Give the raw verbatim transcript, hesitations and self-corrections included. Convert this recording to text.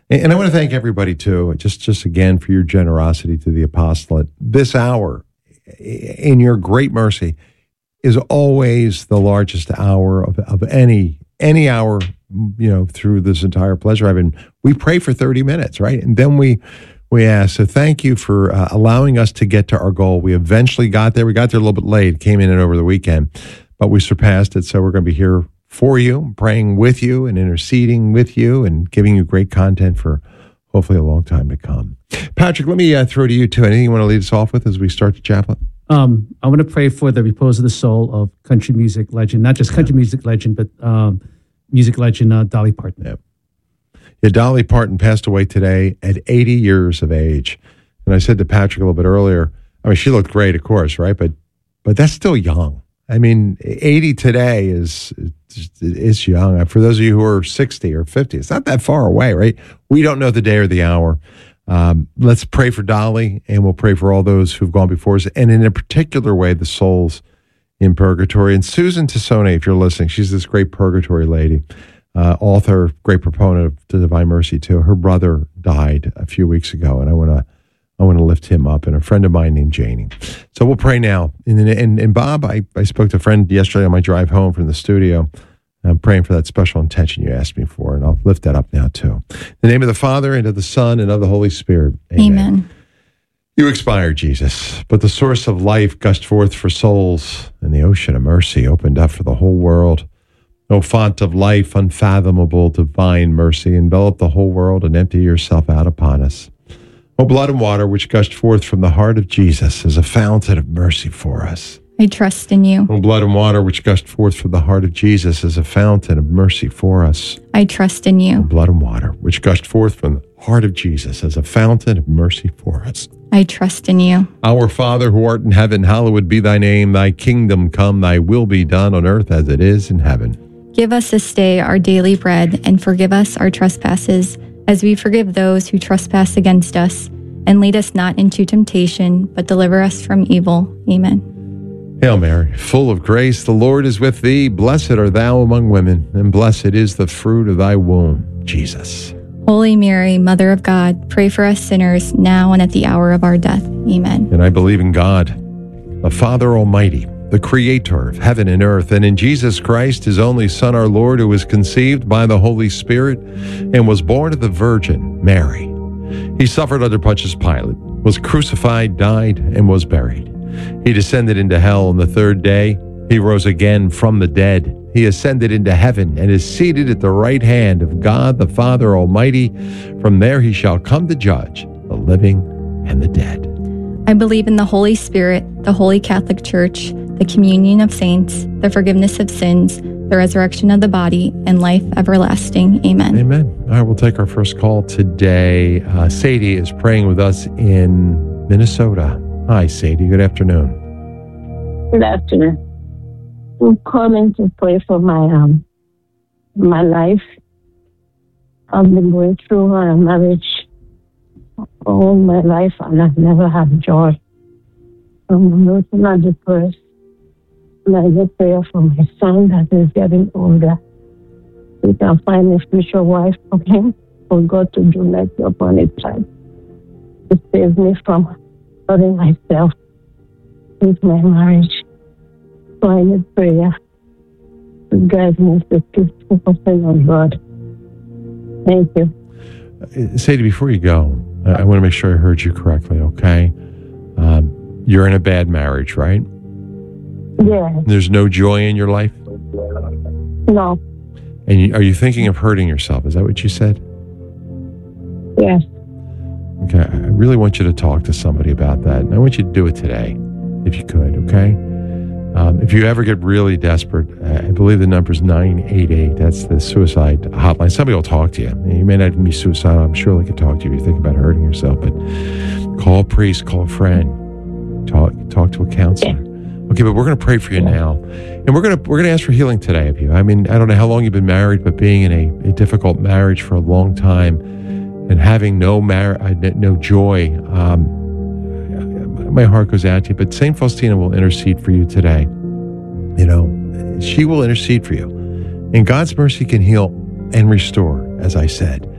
And, and I want to thank everybody, too, just, just again, for your generosity to the apostolate. This hour, in your great mercy, is always the largest hour of, of any any hour, you know, through this entire pleasure. I've been, we pray for thirty minutes, right? And then we we ask. So thank you for uh, allowing us to get to our goal. We eventually got there. We got there a little bit late, came in and over the weekend, but we surpassed it. So we're going to be here for you, praying with you and interceding with you and giving you great content for hopefully a long time to come. Patrick, let me uh, throw to you too. Anything you want to lead us off with as we start the chaplet? Um, I want to pray for the repose of the soul of country music legend, not just country yeah. music legend, but um, music legend uh, Dolly Parton. Yeah. yeah, Dolly Parton passed away today at eighty years of age. And I said to Patrick a little bit earlier, I mean, she looked great, of course, right? But but that's still young. I mean, eighty today is is young. For those of you who are sixty or fifty, it's not that far away, right? We don't know the day or the hour. Um, let's pray for Dolly, and we'll pray for all those who've gone before us, and in a particular way, the souls in purgatory. And Susan Tassone, if you're listening, she's this great purgatory lady, uh, author, great proponent of the Divine Mercy too. Her brother died a few weeks ago, and I want to I want to lift him up, and a friend of mine named Janie. So we'll pray now. And and, and Bob, I, I spoke to a friend yesterday on my drive home from the studio. I'm praying for that special intention you asked me for, and I'll lift that up now too. In the name of the Father, and of the Son, and of the Holy Spirit. Amen. Amen. You expired, Jesus, but the source of life gushed forth for souls, and the ocean of mercy opened up for the whole world. O font of life, unfathomable divine mercy, envelop the whole world and empty yourself out upon us. O blood and water which gushed forth from the heart of Jesus as a fountain of mercy for us. I trust in you. O blood and water which gushed forth from the heart of Jesus as a fountain of mercy for us. I trust in you. O blood and water which gushed forth from the heart of Jesus as a fountain of mercy for us. I trust in you. Our Father who art in heaven, hallowed be thy name. Thy kingdom come, thy will be done on earth as it is in heaven. Give us this day our daily bread, and forgive us our trespasses, as we forgive those who trespass against us. And lead us not into temptation, but deliver us from evil. Amen. Hail Mary, full of grace, the Lord is with thee. Blessed art thou among women, and blessed is the fruit of thy womb, Jesus. Holy Mary, Mother of God, pray for us sinners, now and at the hour of our death. Amen. And I believe in God, the Father Almighty, the Creator of heaven and earth, and in Jesus Christ, his only Son, our Lord, who was conceived by the Holy Spirit and was born of the Virgin Mary. He suffered under Pontius Pilate, was crucified, died, and was buried. He descended into hell on the third day. He rose again from the dead. He ascended into heaven and is seated at the right hand of God the Father Almighty. From there he shall come to judge the living and the dead. I believe in the Holy Spirit, the Holy Catholic Church, the communion of saints, the forgiveness of sins, the resurrection of the body, and life everlasting. Amen. Amen. All right, we'll take our first call today. Uh, Sadie is praying with us in Minnesota. Hi, Sadie. Good afternoon. Good afternoon. I'm calling to pray for my um my life. I've been going through a marriage all my life, and I've never had joy. I'm emotionally depressed. And I get prayer for my son that is getting older. We can find a future wife for him, for God to do mercy upon his child. To save me from hurting myself with my marriage. So I need prayer to guide me to keep focusing on God. Thank you. Uh, Sadie, before you go, uh, I want to make sure I heard you correctly, okay? Um, you're in a bad marriage, right? Yes. There's no joy in your life? No. And you, are you thinking of hurting yourself? Is that what you said? Yes. Okay, I really want you to talk to somebody about that. And I want you to do it today, if you could, okay? Um, if you ever get really desperate, I believe the number is nine eight eight. That's the suicide hotline. Somebody will talk to you. You may not even be suicidal. I'm sure they could talk to you if you think about hurting yourself. But call a priest, call a friend, talk talk to a counselor. Okay, but we're going to pray for you now, and we're going to we're going to ask for healing today of you. I mean, I don't know how long you've been married, but being in a, a difficult marriage for a long time and having no mar- no joy, um, my heart goes out to you. But Saint Faustina will intercede for you today. You know, she will intercede for you, and God's mercy can heal and restore, as I said.